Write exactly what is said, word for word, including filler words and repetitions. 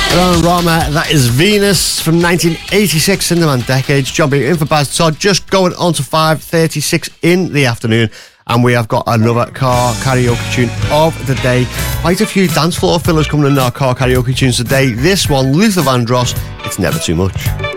Rama, that is Venus from nineteen eighty-six, Cinderman Decades. John B in for Baz Todd, just going on to five thirty-six in the afternoon, and we have got another car karaoke tune of the day. Quite a few dance floor fillers coming in our car karaoke tunes today. This one, Luther Vandross, It's Never Too Much.